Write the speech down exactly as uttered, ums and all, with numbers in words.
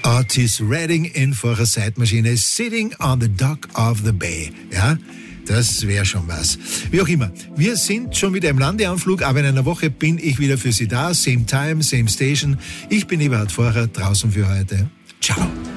Otis Redding in for a Zeitmaschine, Sitting on the Dock of the Bay. Ja, das wäre schon was. Wie auch immer, wir sind schon wieder im Landeanflug, aber in einer Woche bin ich wieder für Sie da. Same time, same station. Ich bin Eberhard Vorher, draußen für heute. Ciao.